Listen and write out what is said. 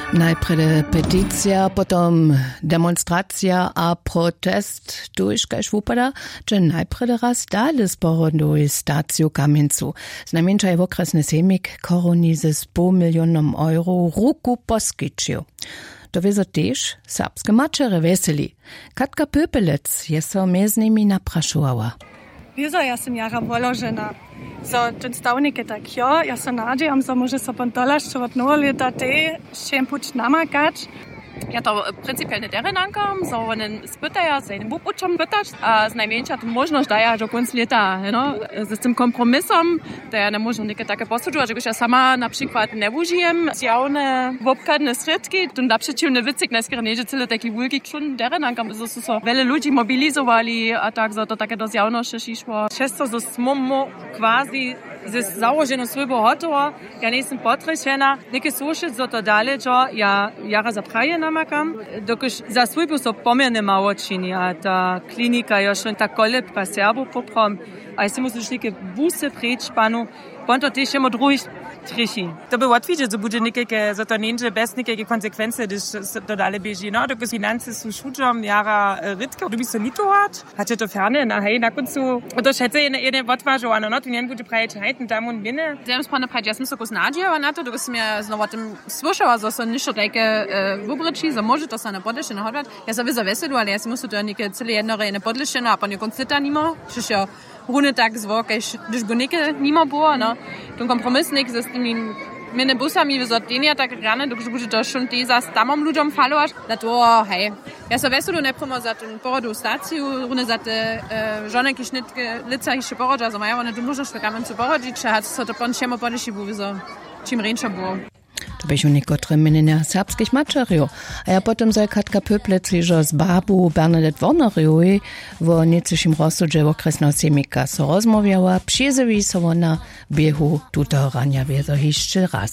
Najprv peticja, potom demonstracja a protest. Tu iš kaž upada, že najprv raz dali sporoduje staciju Kamjencu. Znamenčaj v okresny semik koroni ze 100 milionom euro ruku poskyčiu. To wiedzą też serbskie maczere weseli. Katka Pöpelec je so mez nimi napraszowała. Wieso, ja sam jara položena. So, ten stavnik je tak, jo, ja se nadjam, so može so pan dolašče od novo leta te, še puč namakać. Ja to principielnie terenankam, so one spytają, z jednym uczą pytać, a z najmniejsza to możność daje do końca lata, no, z tym kompromisem, to ja nie można nikie takie posłużyć, że ja sama na przykład nie użyjem zjawne wopkadne środki, to na przeciwny wycyk, najskierowanie, że tyle taki wielki czun terenankam, so wiele ludzi mobilizowali, a tak, so to takie do zjawności szło. Często so smommo quasi ze założoną słybo hotowo, ja nie jestem potrzebna, niekie słyszeć, co to dalej, że ja jara zapraję namakam, dokud za słybo so pomerne mało czyni, a ta klinika już tak koleb pa Serbu poprom, a jeśli musisz niekie busy przyjść panu, ponto też jemu druhých triši. To by łatwiej, że bude niekiekie, że to nie bez niekiekie konsekwencje, gdyż to dalej bieži. No, dokud finanse są szudzom jara rytke, du bist so litohat, hatte to ferne, na hej, na koncu, to schätze jedne odważowane, no, tu nie bude praječajten, tam und winne. Zem spane praječ, ja sam so kus nadjeva na to, dokud sam ja znowu o tym słyszała, że so ništo takie wybryči, że może to sa ne podlište ne hodvat. Ja sam vyza veselu, ale ja si musu to niekie cele jednore ne podlište, no, a pan je koncita nimo, šiš jo runde tak zvuk, když by niekie nimo było, no, ten kompromisnik ze tymi mine busami wyzodnienia tak rane, dokud bude to schon za stamom ludziom falować, na to, hej. Ja sam veselu ne primo za ten porodu staciju, runde za te żone kišnitke lica hiše porodža, za maja one tu možnost v Kamjencu porodžić, a so to pon čemo podliši bu, so čim renča było. To byś u niekotre menenia serbskich maczerio. A ja potem zaj Katka Pöpelec liżo z babu Bernadette Warneriowej wo niecyszym rozsudze okresnego semika so rozmawiała, przyjeżdżawi so ona biehu tutego rania wiedzo jeszcze raz.